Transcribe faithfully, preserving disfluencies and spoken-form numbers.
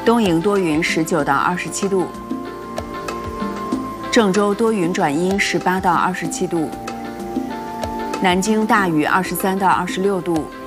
东营多云十九到二十七度，郑州多云转阴十八到二十七度，南京大雨二十三到二十六度。